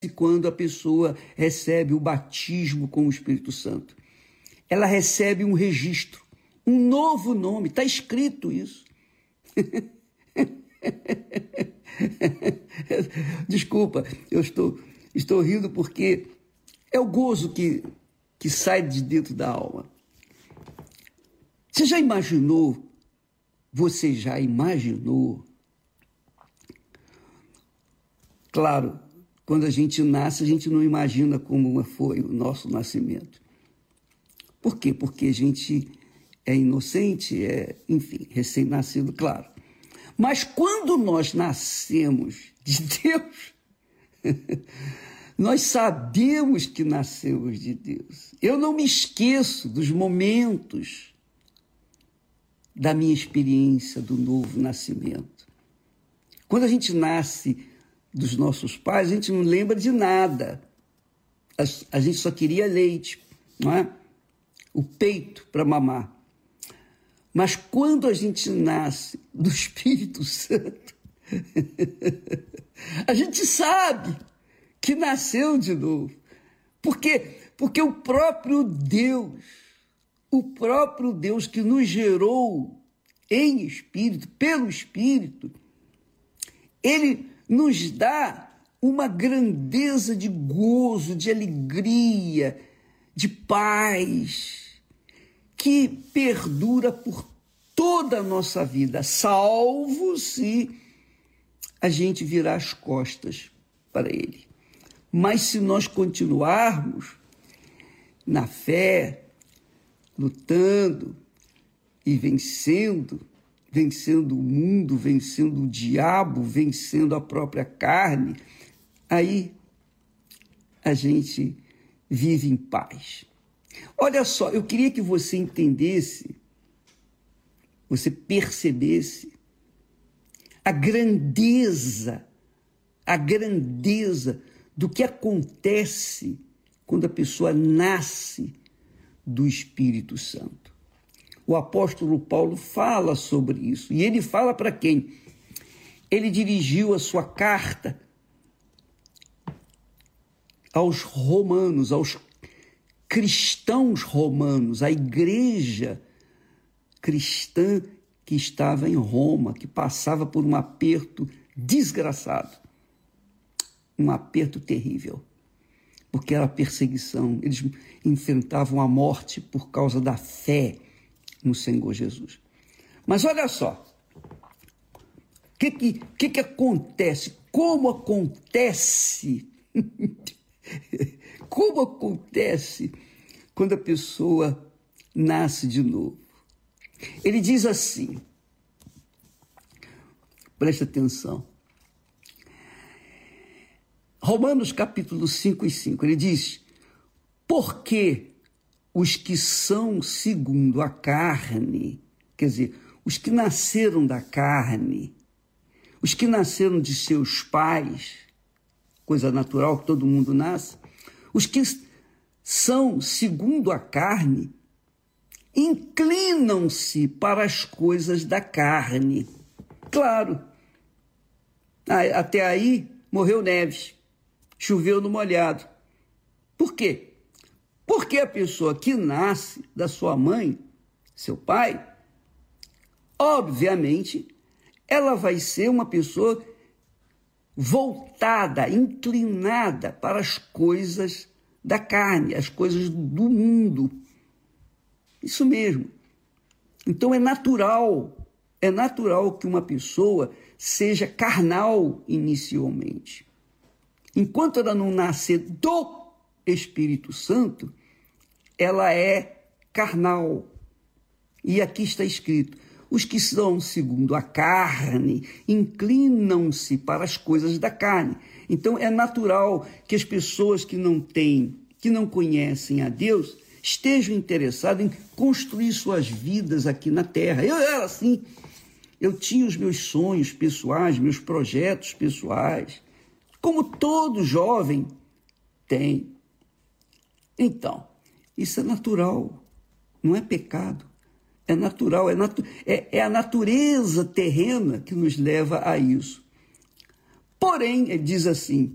quando a pessoa recebe o batismo com o Espírito Santo. Ela recebe um registro, um novo nome, está escrito isso. Desculpa, eu estou rindo porque é o gozo que sai de dentro da alma. Você já imaginou? Claro, quando a gente nasce, a gente não imagina como foi o nosso nascimento. Por quê? Porque a gente é inocente, enfim, recém-nascido, claro. Mas quando nós nascemos de Deus, nós sabemos que nascemos de Deus. Eu não me esqueço dos momentos da minha experiência do novo nascimento. Quando a gente nasce dos nossos pais, a gente não lembra de nada. A gente só queria leite, não é? O peito para mamar. Mas quando a gente nasce do Espírito Santo, a gente sabe que nasceu de novo. Por quê? Porque o próprio Deus que nos gerou em Espírito, pelo Espírito, Ele nos dá uma grandeza de gozo, de alegria, de paz, que perdura por toda a nossa vida, salvo se a gente virar as costas para Ele. Mas se nós continuarmos na fé, lutando e vencendo o mundo, vencendo o diabo, vencendo a própria carne, aí a gente vive em paz. Olha só, eu queria que você entendesse, você percebesse a grandeza do que acontece quando a pessoa nasce do Espírito Santo. O apóstolo Paulo fala sobre isso. E ele fala para quem? Ele dirigiu a sua carta aos romanos, aos cristãos romanos, à igreja cristã que estava em Roma, que passava por um aperto desgraçado, um aperto terrível, porque era perseguição. Eles enfrentavam a morte por causa da fé no Senhor Jesus. Mas olha só, o que acontece? Como acontece quando a pessoa nasce de novo? Ele diz assim, presta atenção, Romanos capítulo 5 e 5, ele diz, porque os que são segundo a carne, quer dizer, os que nasceram da carne, os que nasceram de seus pais, coisa natural que todo mundo nasce, os que são segundo a carne, inclinam-se para as coisas da carne. Claro, até aí morreu Neves, choveu no molhado. Por quê? Porque a pessoa que nasce da sua mãe, seu pai, obviamente, ela vai ser uma pessoa voltada, inclinada para as coisas da carne, as coisas do mundo. Isso mesmo. Então é natural que uma pessoa seja carnal inicialmente. Enquanto ela não nascer do Espírito Santo, ela é carnal. E aqui está escrito, os que são segundo a carne inclinam-se para as coisas da carne. Então é natural que as pessoas que não conhecem a Deus, estejam interessadas em construir suas vidas aqui na terra. Eu era assim, eu tinha os meus sonhos pessoais, meus projetos pessoais, como todo jovem tem. Então, isso é natural, não é pecado, é natural, é a natureza terrena que nos leva a isso. Porém, ele diz assim,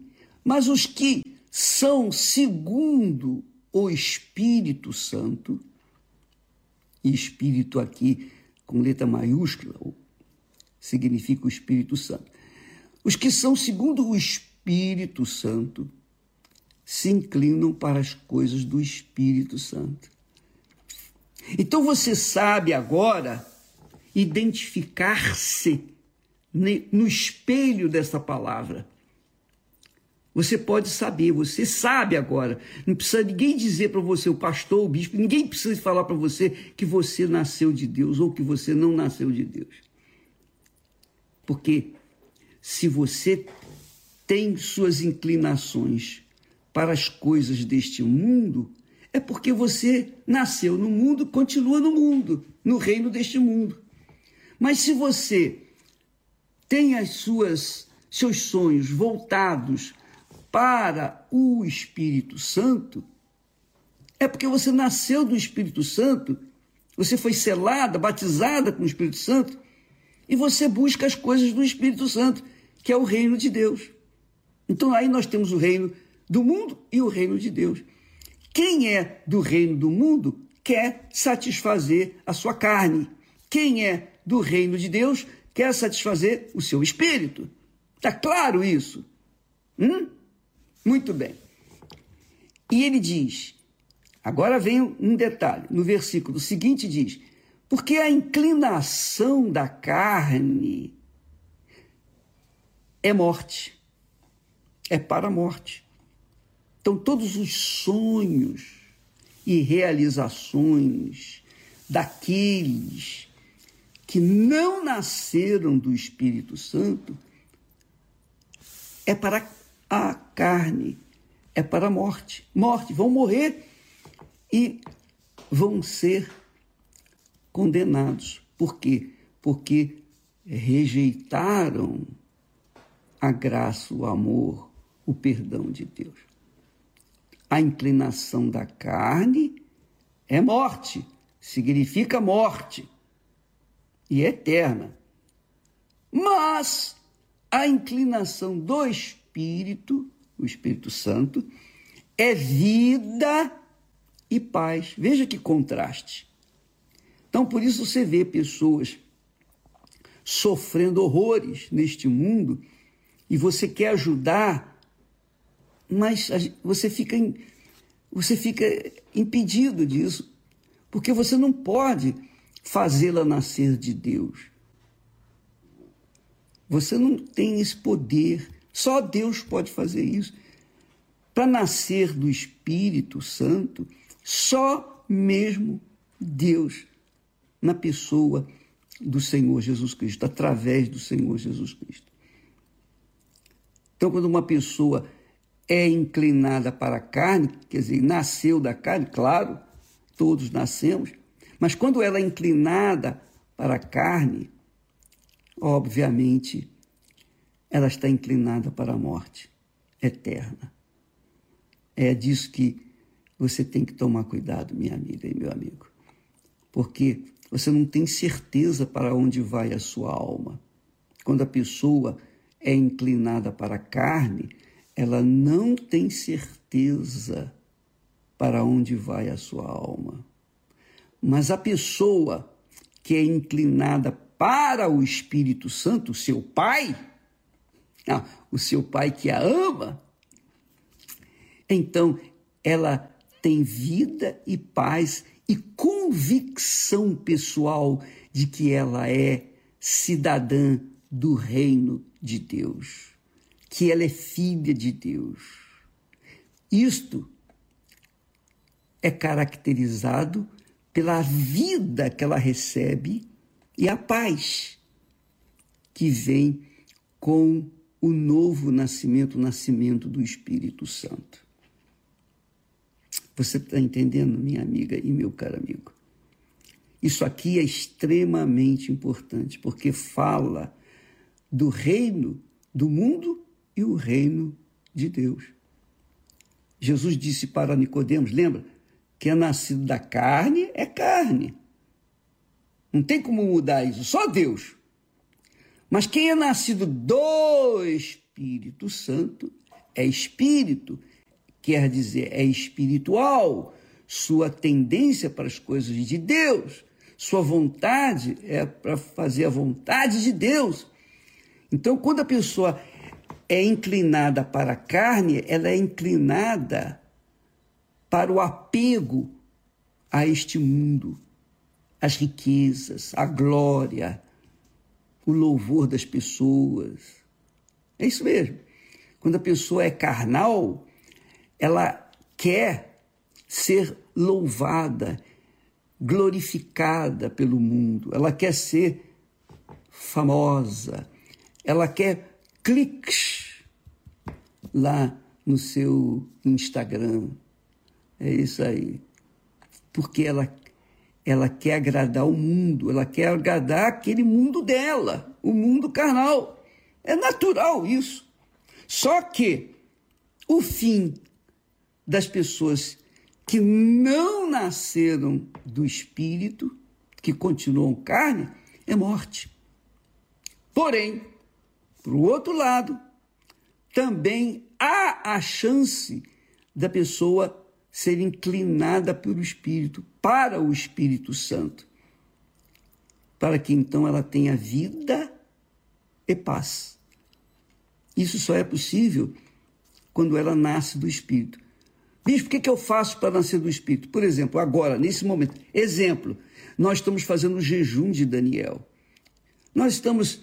Mas os que são segundo o Espírito Santo, e Espírito aqui com letra maiúscula, significa o Espírito Santo. Os que são segundo o Espírito Santo se inclinam para as coisas do Espírito Santo. Então você sabe agora identificar-se no espelho dessa palavra. Você pode saber, você sabe agora. Não precisa ninguém dizer para você, o pastor, o bispo, ninguém precisa falar para você que você nasceu de Deus ou que você não nasceu de Deus. Porque se você tem suas inclinações para as coisas deste mundo, é porque você nasceu no mundo, continua no mundo, no reino deste mundo. Mas se você tem seus sonhos voltados para o Espírito Santo, é porque você nasceu do Espírito Santo, você foi selada, batizada com o Espírito Santo, e você busca as coisas do Espírito Santo, que é o reino de Deus. Então aí nós temos o reino do mundo e o reino de Deus. Quem é do reino do mundo quer satisfazer a sua carne. Quem é do reino de Deus quer satisfazer o seu espírito. Está claro isso? Muito bem. E ele diz, agora vem um detalhe, no versículo seguinte diz, porque a inclinação da carne é morte, é para a morte. Então todos os sonhos e realizações daqueles que não nasceram do Espírito Santo é para a carne, é para a morte. Morte, vão morrer e vão ser condenados. Por quê? Porque rejeitaram a graça, o amor, o perdão de Deus. A inclinação da carne é morte, significa morte e eterna. Mas a inclinação do Espírito, o Espírito Santo, é vida e paz. Veja que contraste. Então, por isso você vê pessoas sofrendo horrores neste mundo e você quer ajudar, mas você fica impedido disso, porque você não pode fazê-la nascer de Deus. Você não tem esse poder, só Deus pode fazer isso. Para nascer do Espírito Santo, só mesmo Deus, na pessoa do Senhor Jesus Cristo, através do Senhor Jesus Cristo. Então, quando uma pessoa é inclinada para a carne, quer dizer, nasceu da carne, claro, todos nascemos, mas quando ela é inclinada para a carne, obviamente, ela está inclinada para a morte eterna. É disso que você tem que tomar cuidado, minha amiga e meu amigo, porque você não tem certeza para onde vai a sua alma. Quando a pessoa é inclinada para a carne, ela não tem certeza para onde vai a sua alma. Mas a pessoa que é inclinada para o Espírito Santo, o seu Pai, o seu Pai que a ama, então ela tem vida e paz e convicção pessoal de que ela é cidadã do reino de Deus, que ela é filha de Deus. Isto é caracterizado pela vida que ela recebe e a paz que vem com o novo nascimento, o nascimento do Espírito Santo. Você está entendendo, minha amiga e meu caro amigo? Isso aqui é extremamente importante, porque fala do reino do mundo e o reino de Deus. Jesus disse para Nicodemos, lembra? Que é nascido da carne é carne. Não tem como mudar isso, só Deus. Mas quem é nascido do Espírito Santo é espírito, quer dizer, é espiritual, sua tendência para as coisas de Deus, sua vontade é para fazer a vontade de Deus. Então, quando a pessoa é inclinada para a carne, ela é inclinada para o apego a este mundo, as riquezas, a glória, o louvor das pessoas. É isso mesmo. Quando a pessoa é carnal, ela quer ser louvada, glorificada pelo mundo. Ela quer ser famosa. Ela quer cliques lá no seu Instagram. É isso aí. Porque ela quer agradar o mundo, ela quer agradar aquele mundo dela, o mundo carnal. É natural isso. Só que o fim das pessoas que não nasceram do Espírito, que continuam carne, é morte. Porém, por outro lado, também há a chance da pessoa ser inclinada pelo Espírito, para o Espírito Santo, para que então ela tenha vida e paz. Isso só é possível quando ela nasce do Espírito. Bispo, o que eu faço para nascer do Espírito? Por exemplo, agora, nesse momento, exemplo, nós estamos fazendo o jejum de Daniel. Nós estamos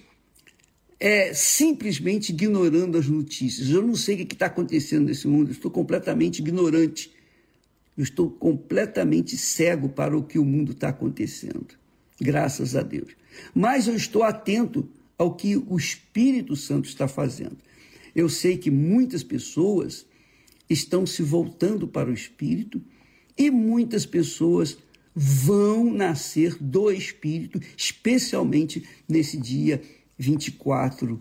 simplesmente ignorando as notícias. Eu não sei o que está acontecendo nesse mundo, eu estou completamente ignorante. Eu estou completamente cego para o que o mundo está acontecendo, graças a Deus. Mas eu estou atento ao que o Espírito Santo está fazendo. Eu sei que muitas pessoas estão se voltando para o Espírito e muitas pessoas vão nascer do Espírito, especialmente nesse dia 24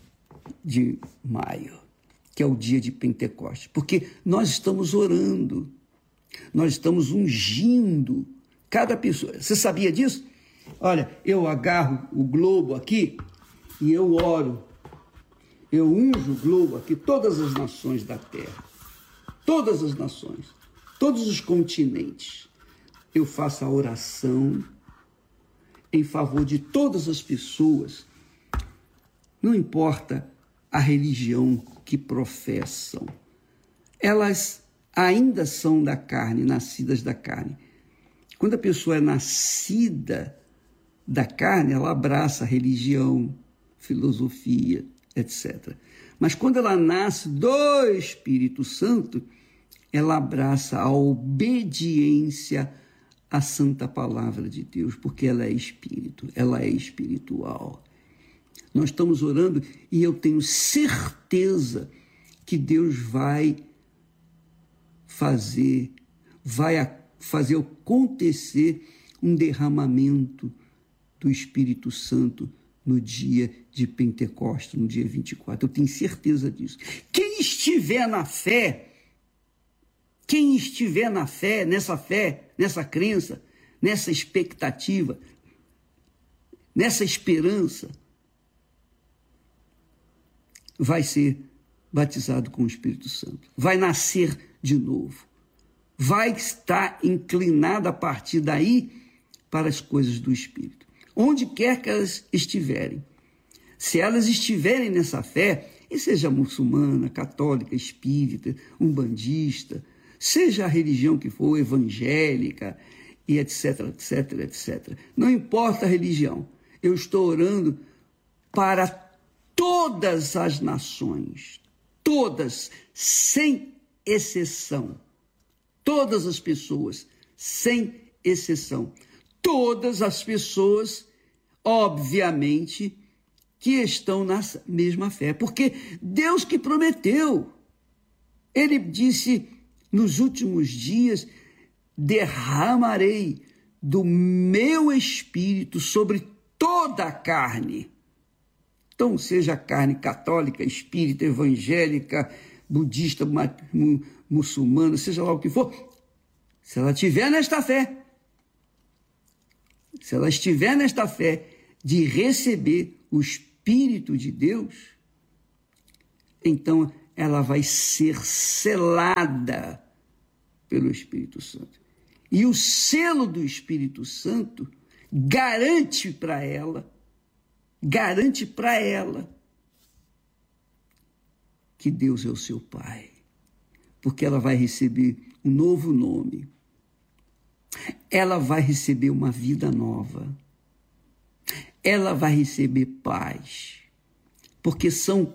de maio, que é o dia de Pentecostes, porque nós estamos orando, nós estamos ungindo cada pessoa. Você sabia disso? Olha, eu agarro o globo aqui e eu oro. Eu unjo o globo aqui, todas as nações da terra. Todas as nações, todos os continentes. Eu faço a oração em favor de todas as pessoas. Não importa a religião que professam. Elas ainda são da carne, nascidas da carne. Quando a pessoa é nascida da carne, ela abraça a religião, filosofia, etc. Mas quando ela nasce do Espírito Santo, ela abraça a obediência à santa palavra de Deus, porque ela é espírito, ela é espiritual. Nós estamos orando e eu tenho certeza que Deus vai fazer acontecer um derramamento do Espírito Santo no dia de Pentecostes, no dia 24. Eu tenho certeza disso. Quem estiver na fé, nessa crença, nessa expectativa, nessa esperança, vai ser batizado com o Espírito Santo. Vai nascer de novo. Vai estar inclinado a partir daí para as coisas do Espírito. Onde quer que elas estiverem. Se elas estiverem nessa fé, e seja muçulmana, católica, espírita, umbandista, seja a religião que for, evangélica, e etc, etc, etc. Não importa a religião. Eu estou orando para todas as nações, todas, sem exceção. Todas as pessoas, sem exceção. Todas as pessoas, obviamente, que estão na mesma fé. Porque Deus que prometeu. Ele disse, nos últimos dias, derramarei do meu espírito sobre toda a carne. Então, seja a carne católica, espírita, evangélica, budista, muçulmana, seja lá o que for, se ela estiver nesta fé, se ela estiver nesta fé de receber o Espírito de Deus, então ela vai ser selada pelo Espírito Santo. E o selo do Espírito Santo garante para ela que Deus é o seu Pai, porque ela vai receber um novo nome, ela vai receber uma vida nova, ela vai receber paz, porque são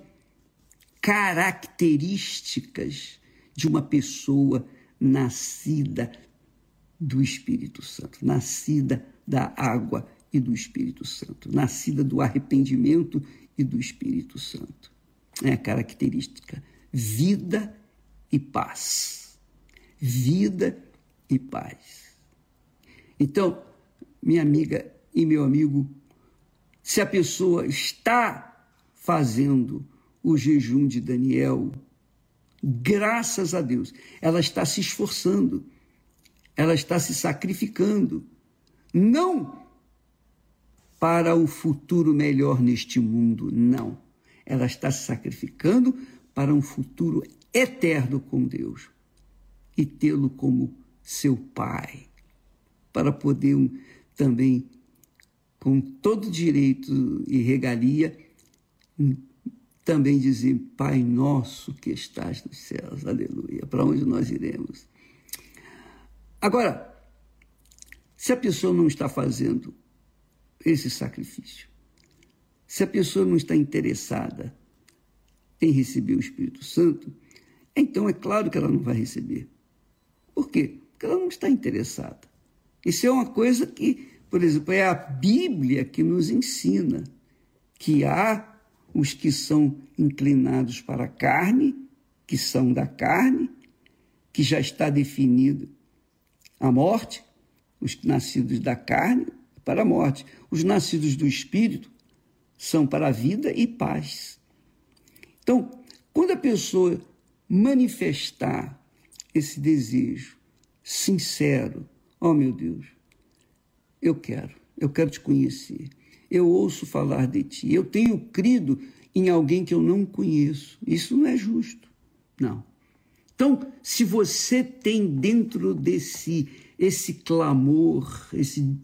características de uma pessoa nascida do Espírito Santo, nascida da água e do Espírito Santo, nascida do arrependimento e do Espírito Santo. É a característica: vida e paz. Vida e paz. Então, minha amiga e meu amigo, se a pessoa está fazendo o jejum de Daniel, graças a Deus, ela está se esforçando, ela está se sacrificando, não para o futuro melhor neste mundo, não. Ela está se sacrificando para um futuro eterno com Deus e tê-lo como seu Pai, para poder também, com todo direito e regalia, também dizer: Pai nosso que estás nos céus, aleluia, para onde nós iremos? Agora, se a pessoa não está fazendo esse sacrifício, se a pessoa não está interessada em receber o Espírito Santo, então é claro que ela não vai receber. Por quê? Porque ela não está interessada. Isso é uma coisa que, por exemplo, é a Bíblia que nos ensina que há os que são inclinados para a carne, que são da carne, que já está definido a morte, os nascidos da carne para a morte, os nascidos do Espírito são para a vida e paz. Então, quando a pessoa manifestar esse desejo sincero, oh meu Deus, eu quero te conhecer, eu ouço falar de ti, eu tenho crido em alguém que eu não conheço, isso não é justo, não. Então, se você tem dentro de si esse clamor, esse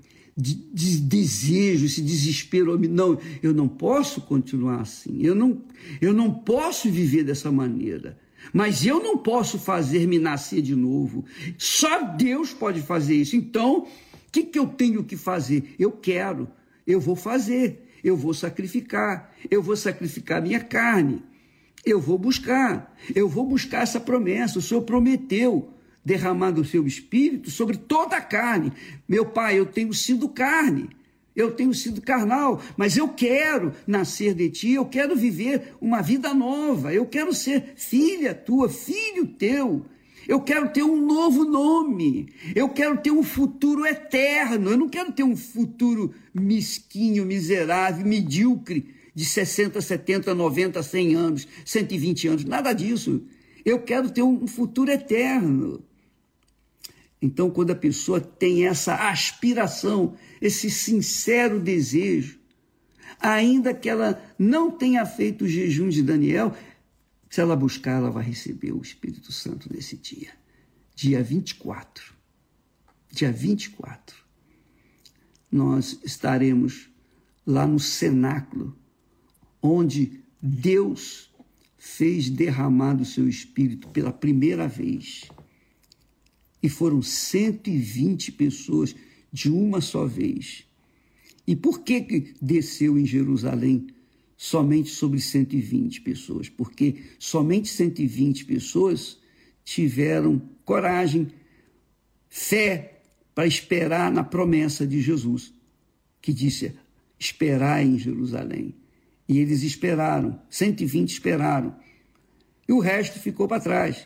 desejo, esse desespero, não, eu não posso continuar assim, eu não posso viver dessa maneira, mas eu não posso fazer-me nascer de novo, só Deus pode fazer isso. Então, o que eu tenho que fazer? Eu vou fazer, eu vou sacrificar minha carne, eu vou buscar essa promessa. O Senhor prometeu derramar do seu Espírito sobre toda a carne. Meu Pai, eu tenho sido carne, eu tenho sido carnal, mas eu quero nascer de ti, eu quero viver uma vida nova, eu quero ser filha tua, filho teu, eu quero ter um novo nome, eu quero ter um futuro eterno, eu não quero ter um futuro mesquinho, miserável, medíocre, de 60, 70, 90, 100 anos, 120 anos, nada disso. Eu quero ter um futuro eterno. Então, quando a pessoa tem essa aspiração, esse sincero desejo, ainda que ela não tenha feito o jejum de Daniel, se ela buscar, ela vai receber o Espírito Santo nesse dia. Dia 24. Dia 24. Nós estaremos lá no cenáculo, onde Deus fez derramar do seu Espírito pela primeira vez. E foram 120 pessoas de uma só vez. E por que desceu em Jerusalém somente sobre 120 pessoas? Porque somente 120 pessoas tiveram coragem, fé, para esperar na promessa de Jesus, que disse: esperar em Jerusalém. E eles esperaram, 120 esperaram. E o resto ficou para trás.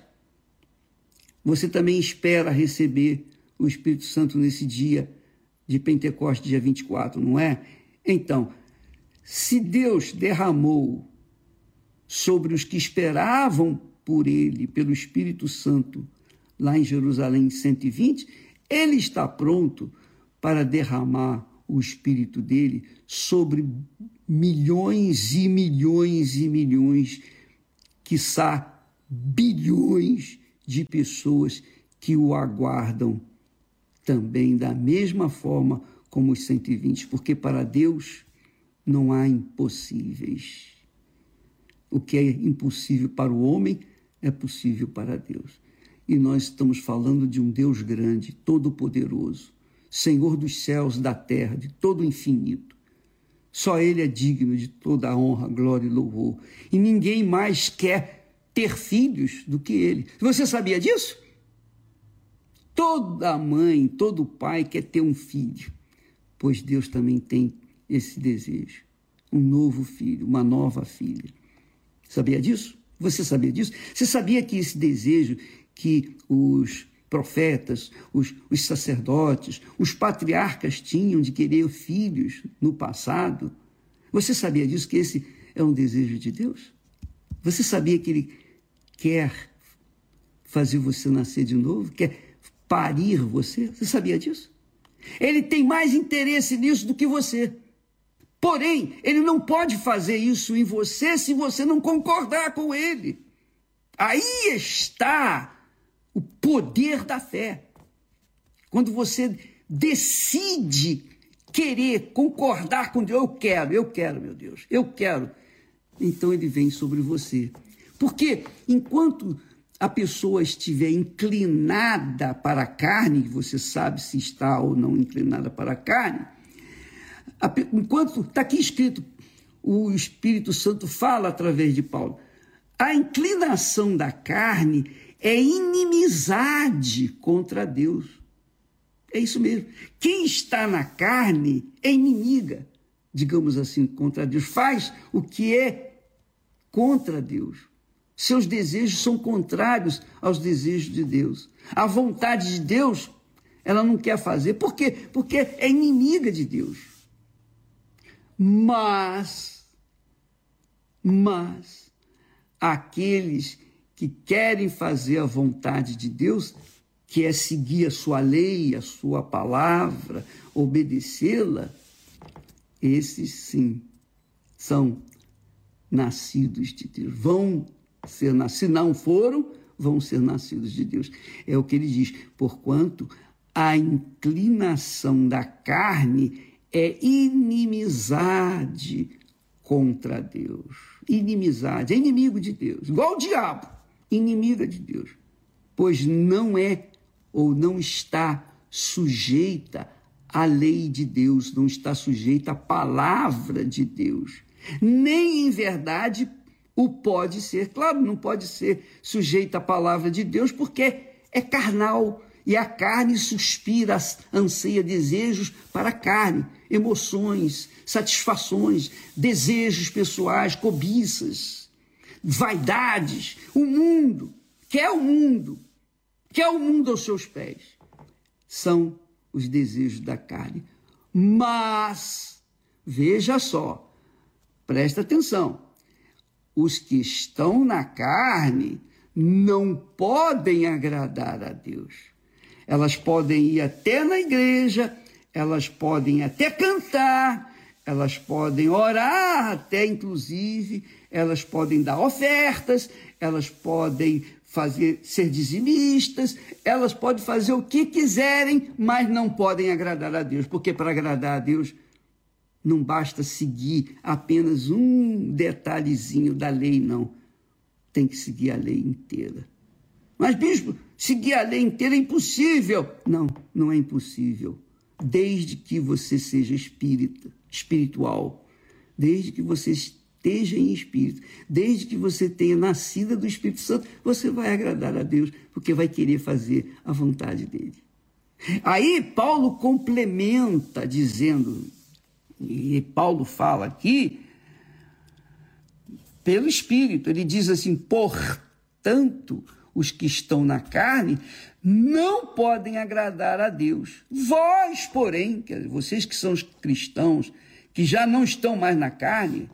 Você também espera receber o Espírito Santo nesse dia de Pentecostes, dia 24, não é? Então, se Deus derramou sobre os que esperavam por ele, pelo Espírito Santo, lá em Jerusalém, 120, ele está pronto para derramar o Espírito dele sobre milhões e milhões e milhões, quiçá bilhões de pessoas que o aguardam também da mesma forma como os 120, porque para Deus não há impossíveis. O que é impossível para o homem é possível para Deus. E nós estamos falando de um Deus grande, todo-poderoso, Senhor dos céus, da terra, de todo o infinito. Só Ele é digno de toda a honra, glória e louvor. E ninguém mais quer ter filhos do que Ele. Você sabia disso? Toda mãe, todo pai quer ter um filho, pois Deus também tem esse desejo. Um novo filho, uma nova filha. Sabia disso? Você sabia disso? Você sabia que esse desejo que os profetas, os sacerdotes, os patriarcas tinham de querer filhos no passado? Você sabia disso, que esse é um desejo de Deus? Você sabia que Ele quer fazer você nascer de novo? Quer parir você? Você sabia disso? Ele tem mais interesse nisso do que você. Porém, Ele não pode fazer isso em você se você não concordar com Ele. Aí está o poder da fé. Quando você decide querer concordar com Deus, eu quero, meu Deus, eu quero. Então Ele vem sobre você. Porque enquanto a pessoa estiver inclinada para a carne, você sabe se está ou não inclinada para a carne, enquanto está aqui escrito, o Espírito Santo fala através de Paulo, a inclinação da carne é inimizade contra Deus. É isso mesmo. Quem está na carne é inimiga, digamos assim, contra Deus. Faz o que é contra Deus. Seus desejos são contrários aos desejos de Deus. A vontade de Deus, ela não quer fazer. Por quê? Porque é inimiga de Deus. Mas aqueles que querem fazer a vontade de Deus, que é seguir a sua lei, a sua palavra, obedecê-la, esses sim são nascidos de Deus. Vão ser nascidos, se não foram, vão ser nascidos de Deus. É o que ele diz, porquanto a inclinação da carne é inimizade contra Deus. Inimizade, é inimigo de Deus, igual o diabo, inimiga de Deus, pois não é ou não está sujeita à lei de Deus, não está sujeita à palavra de Deus, nem em verdade o pode ser. Claro, não pode ser sujeita à palavra de Deus porque é carnal, e a carne suspira, anseia desejos para a carne, emoções, satisfações, desejos pessoais, cobiças, vaidades, o mundo, quer o mundo aos seus pés. São os desejos da carne. Mas, veja só, presta atenção, os que estão na carne não podem agradar a Deus. Elas podem ir até na igreja, elas podem até cantar, elas podem orar até, inclusive, elas podem dar ofertas, elas podem ser dizimistas, elas podem fazer o que quiserem, mas não podem agradar a Deus, porque para agradar a Deus não basta seguir apenas um detalhezinho da lei, não. Tem que seguir a lei inteira. Mas, bispo, seguir a lei inteira é impossível. Não, não é impossível. Desde que você seja espiritual, desde que você esteja em espírito, desde que você tenha nascido do Espírito Santo, você vai agradar a Deus, porque vai querer fazer a vontade dele. Aí Paulo complementa dizendo, e Paulo fala aqui, pelo Espírito, ele diz assim, portanto, os que estão na carne não podem agradar a Deus. Vós, porém, vocês que são os cristãos, que já não estão mais na carne,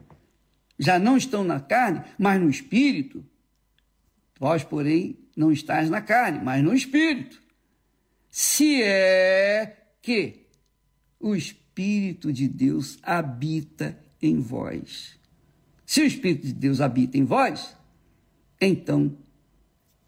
mas no Espírito, vós, porém, não estáis na carne, mas no Espírito. Se é que o Espírito de Deus habita em vós. Se o Espírito de Deus habita em vós, então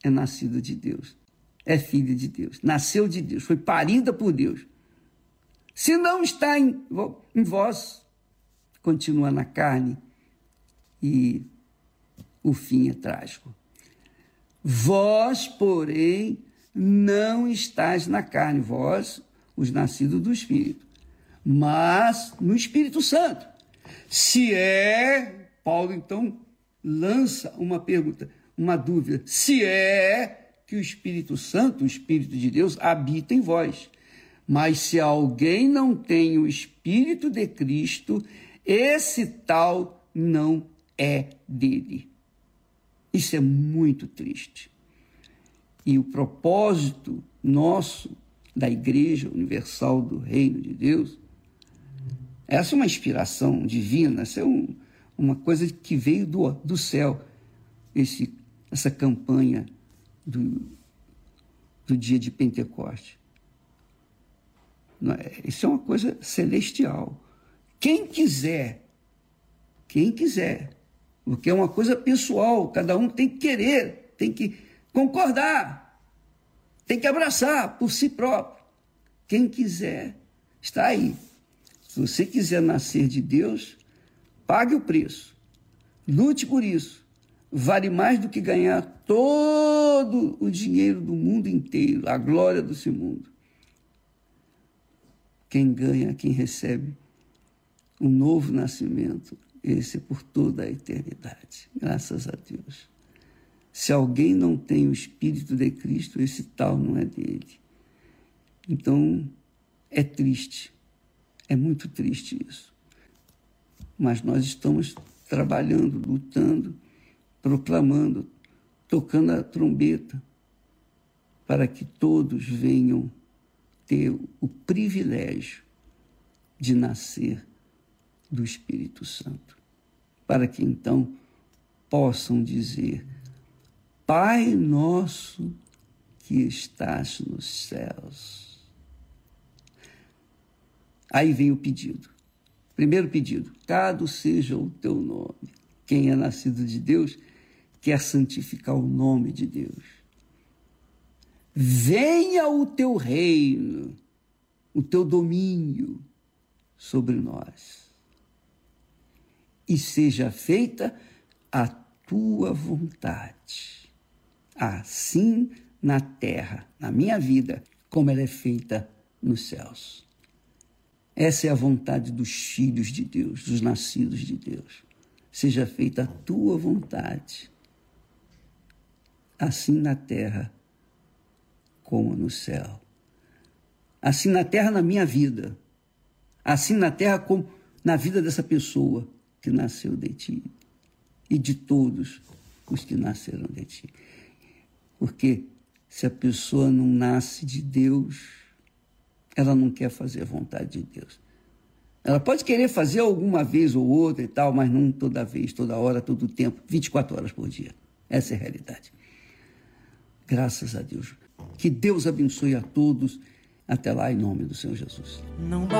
é nascida de Deus, é filha de Deus, nasceu de Deus, foi parida por Deus. Se não está em vós, continua na carne e o fim é trágico. Vós, porém, não estáis na carne, vós, os nascidos do Espírito, mas no Espírito Santo. Se é, Paulo então lança uma pergunta, uma dúvida, se é que o Espírito Santo, o Espírito de Deus, habita em vós. Mas se alguém não tem o Espírito de Cristo, esse tal não é dele. Isso é muito triste. E o propósito nosso, da Igreja Universal do Reino de Deus, essa é uma inspiração divina, essa é uma coisa que veio do céu, essa campanha do dia de Pentecoste. Isso é uma coisa celestial. Quem quiser, porque é uma coisa pessoal, cada um tem que querer, tem que concordar, tem que abraçar por si próprio. Quem quiser, está aí. Se você quiser nascer de Deus, pague o preço, lute por isso. Vale mais do que ganhar todo o dinheiro do mundo inteiro, a glória desse mundo. Quem ganha, quem recebe um novo nascimento, esse é por toda a eternidade. Graças a Deus. Se alguém não tem o Espírito de Cristo, esse tal não é dele. Então, é triste. É muito triste isso. Mas nós estamos trabalhando, lutando, proclamando, tocando a trombeta, para que todos venham ter o privilégio de nascer do Espírito Santo, para que então possam dizer: Pai nosso que estás nos céus. Aí vem o pedido. Primeiro pedido: Louvado seja o teu nome. Quem é nascido de Deus quer santificar o nome de Deus. Venha o teu reino, o teu domínio sobre nós. E seja feita a tua vontade, assim na terra, na minha vida, como ela é feita nos céus. Essa é a vontade dos filhos de Deus, dos nascidos de Deus. Seja feita a tua vontade, assim na terra como no céu. Assim na terra, na minha vida. Assim na terra como na vida dessa pessoa que nasceu de ti e de todos os que nasceram de ti. Porque se a pessoa não nasce de Deus, ela não quer fazer a vontade de Deus. Ela pode querer fazer alguma vez ou outra e tal, mas não toda vez, toda hora, todo o tempo, 24 horas por dia. Essa é a realidade. Graças a Deus. Que Deus abençoe a todos. Até lá, em nome do Senhor Jesus. Não